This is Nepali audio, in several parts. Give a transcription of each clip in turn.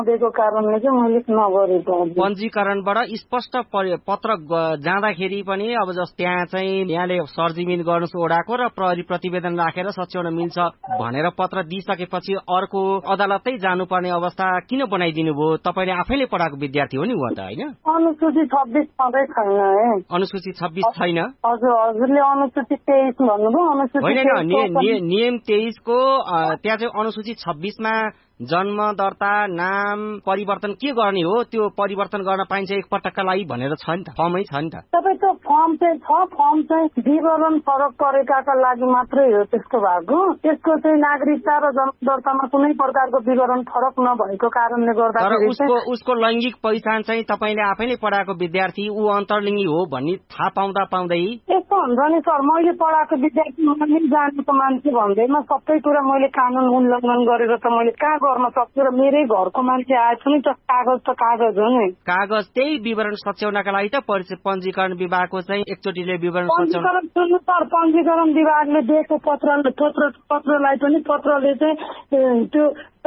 दिएको कारणले चाहिँ मैले नगरेको। पञ्जीकरणबाट स्पष्ट पत्र जाँदाखेरि पनि अब जस्तो त्यहाँ चाहिँ यहाँले सरजिमिन गर्नुहोस् ओडाको र प्रहरी प्रतिवेदन राखेर सच्याउन मिल्छ भनेर पत्र दिइसकेपछि अर्को अदालतै जानुपर्ने अवस्था किन बनाइदिनु भयो? तपाईँले आफैले पढाएको विद्यार्थी हो नि उहाँ त, होइन? अनुसूची 26 सधैँ छैन है। अनुसूची 26 छैन? हजुर, हजुरले अनुसूची 23 भन्नुभयो। अनुसूची होइन, नियम 23 को त्यहाँ चाहिँ अनुसूची 26 मा जन्म दर्ता नाम परिवर्तन के गर्ने हो त्यो परिवर्तन गर्न पाइन्छ एकपटकका लागि भनेर छ नि त, फर्मै छ नि त। तपाईँको फर्म चाहिँ छ, फर्म चाहिँ विवरण फरक परेकाका लागि मात्रै हो त्यस्तो भएको। त्यसको चाहिँ नागरिकता र जन्म दर्तामा कुनै प्रकारको विवरण फरक नभएको कारणले गर्दा उसको लैङ्गिक पहिचान चाहिँ तपाईँले आफैले पढाएको विद्यार्थी ऊ अन्तर्लिङ्गी हो भन्ने थाहा पाउँदै यस्तो हुन्छ नि सर, मैले पढाएको विद्यार्थी मैले जानेको मान्छे भन्दैमा सबै कुरा मैले कानुन उल्लङ्घन गरेर त मैले कहाँ गर्न सक्छु र मेरै घरको मान्छे आएछ नि त। कागज हो नि, कागज त्यही विवरण सच्याउनका लागि त पञ्जीकरण विभागको चाहिँ एकचोटिले विवरण पञ्जीकरण सुन्नु सर, पञ्जीकरण विभागले दिएको पत्रलाई पनि पत्रले चाहिँ त्यो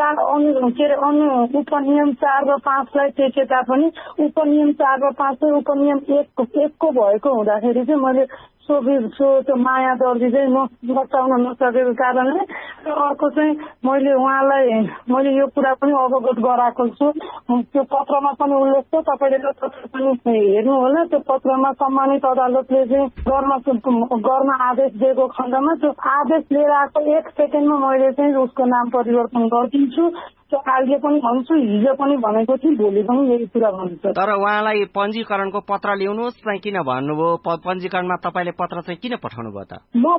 उपनियम 4 र 5 लाई टेके तापनि उपनियम 4 र 5 चाहिँ उपनियम 1 को भएको हुँदाखेरि चाहिँ मैले त्यो माया दर्जी चाहिँ बचाउन नसकेको कारणले र अर्को चाहिँ मैले उहाँलाई यो कुरा पनि अवगत गराएको छु। त्यो पत्रमा पनि उल्लेख छ, तपाईँले त्यो पत्र पनि हेर्नु होला। त्यो पत्रमा सम्मानित अदालतले चाहिँ गर्न आदेश दिएको खण्डमा त्यो आदेश लिएर आएको 1 सेकेन्डमा मैले चाहिँ उसको नाम परिवर्तन गरिदिन्छु। अहिले पनि भन्छु, हिजो पनि भनेको थिएँ, भोलि पनि यही कुरा भन्छु। तर उहाँलाई पञ्जीकरणको पत्र ल्याउनुहोस् चाहिँ किन भन्नुभयो? पञ्जीकरणमा तपाईँले पत्र चाहिँ किन पठाउनु भयो त? मैले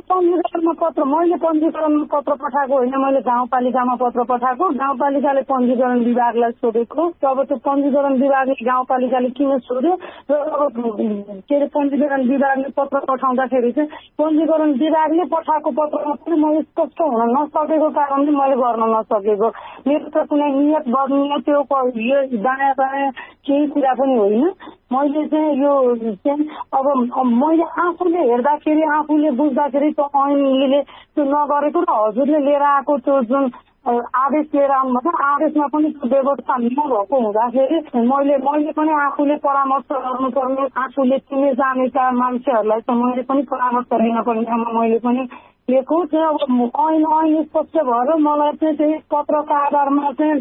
पञ्जीकरणमा पत्र पठाएको होइन, मैले गाउँपालिकामा पत्र पठाएको। गाउँपालिकाले पञ्जीकरण विभागलाई सोधेको। अब त्यो पञ्जीकरण विभागले गाउँपालिकाले किन सोध्यो र अब के अरे पञ्जीकरण विभागले पत्र पठाउँदाखेरि चाहिँ पञ्जीकरण विभागले पठाएको पत्रमा पनि मैले स्पष्ट हुन नसकेको कारणले मैले गर्न नसकेको। मेरो त कुनै नियत बदलिने त्यो दायाँ बायाँ केही कुरा पनि होइन। मैले चाहिँ यो चाहिँ अब मैले आफूले हेर्दाखेरि आफूले बुझ्दाखेरि त्यो ऐनले त्यो नगरेको र हजुरले लिएर आएको त्यो जुन आदेश लिएर आउनुभयो आदेशमा पनि त्यो व्यवस्था नभएको हुँदाखेरि मैले पनि आफूले परामर्श गर्नुपर्ने, आफूले चिने जानेका मान्छेहरूलाई त मैले पनि परामर्श लिनुपर्ने ठाउँमा मैले पनि लिएको चाहिँ अब ऐन स्पष्ट भएर मलाई चाहिँ त्यही पत्रको आधारमा चाहिँ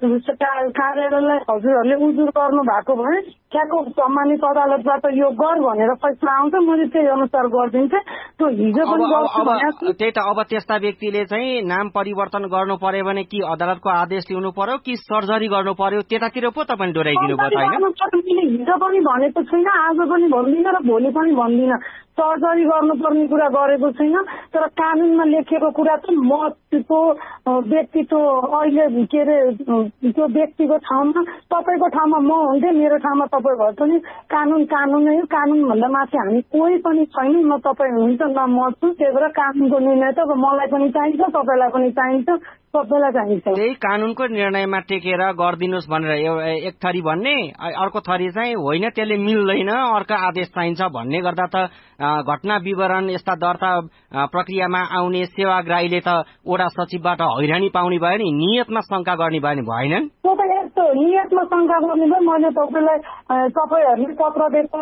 कार्यालयलाई हजुरहरूले उजुर गर्नु भएको भए त्यहाँको सम्मानित अदालतबाट यो गर भनेर फैसला आउँछ, मैले त्यही अनुसार गरिदिन्थेँ। त्यो हिजो पनि त्यही त। अब त्यस्ता व्यक्तिले चाहिँ नाम परिवर्तन गर्नु पर्यो भने कि अदालतको आदेश ल्याउनु पर्यो कि सर्जरी गर्नु पर्यो, त्यतातिर पो तपाईले डोराइदिनु भयो होइन? हिजो पनि भनेको छुइनँ, आज पनि भन्दिनँ र भोलि पनि भन्दिनँ। सर्जरी गर्नुपर्ने कुरा गरेको छैन, तर कानुनमा लेखेको कुरा चाहिँ म त्यो व्यक्तित्व अहिले के अरे त्यो व्यक्तिको ठाउँमा तपाईँको ठाउँमा म हुन्थेँ, मेरो ठाउँमा तपाईँ भयो नि। कानुन नै हो, कानुनभन्दा माथि हामी कोही पनि छैन। न तपाईँ हुनुहुन्छ न म छु। त्यही भएर कानुनको निर्णय त मलाई पनि चाहिन्छ, तपाईँलाई पनि चाहिन्छ, सबैलाई चाहिन्छ। त्यही कानुनको निर्णयमा टेकेर गरिदिनुहोस् भनेर एक थरी भन्ने, अर्को थरी चाहिँ होइन त्यसले मिल्दैन अर्को आदेश चाहिन्छ भन्ने गर्दा त घटना विवरण यस्ता दर्ता प्रक्रियामा आउने सेवाग्राहीले त ओडा सचिवबाट हैरानी पाउने भयो नि, नियतमा शंका गर्ने भयो नि, भएन? यस्तो नियतमा शंका गर्ने भयो। मैले तपाईँहरूले पत्र दिएको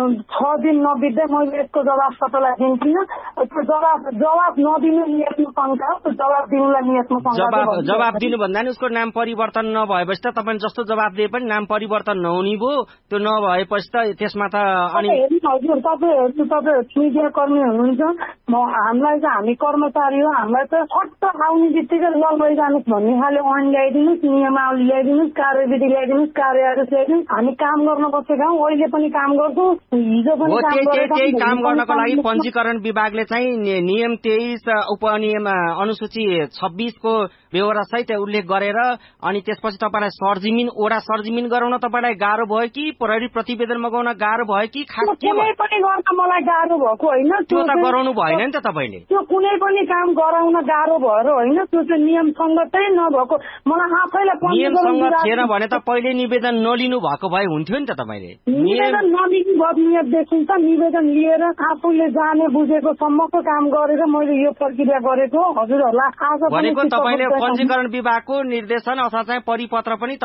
6 दिन नबित्दै मैले यसको जवाब तपाईँलाई दिन्थिनँ। त्यो जवाब नदिनु नियतमा शंका हो, जवाब दिनुलाई नियतमा शंका। जवाब दिनु भन्दा नि उसको नाम परिवर्तन नभएपछि त तपाईले जस्तो जवाब दिए पनि नाम परिवर्तन नहुने भयो। त्यो नभएपछि त त्यसमा त अनि हजुर तपाईँ मिडिया कर्मी हुनुहुन्छ, हामीलाई चाहिँ हामी कर्मचारी हो, हामीलाई त फट्ट आउने बित्तिकै ल लैजानुहोस् भन्ने खाले ऐन ल्याइदिनुहोस्, नियमावली ल्याइदिनुहोस्, कार्यविधि ल्याइदिनुहोस्, कार्य आदेश ल्याइदिनुहोस्। हामी काम गर्न बसेका हौँ, अहिले पनि काम गर्छौँ, हिजो पनि त्यही काम गर्नको लागि पञ्जीकरण विभागले चाहिँ नियम 23 उपनियम अनुसूची 26 को व्यवहार सहित उल्लेख गरेर अनि त्यसपछि तपाईलाई सरजिमिन ओडा सरजिमिन गराउन तपाईलाई गाह्रो भयो कि प्रहरी प्रतिवेदन मगाउन गाह्रो भयो कि के पनि गर्न मलाई गाह्रो भएको होइन। त्यो त गराउनु भएन नि त तपाईले। त्यो कुनै पनि काम गराउन गाह्रो भएर होइन, त्यो चाहिँ नियम संगतै नभएको। मलाई आफैलाई नियम संगत थिएन भने त पहिले निवेदन नलिनु भएको भए हुन्थ्यो नि त तपाईले। निवेदन नलिनु बदनियत देखिन्छ, निवेदन लिएर आफूले जाने बुझेको सम्मको काम गरेर मैले यो प्रक्रिया गरेको हजुरहरूलाई आज भनेको तपाईले पञ्जीकरण विभागको निर्देशन अथवा चाहिँ परिपत्र पनि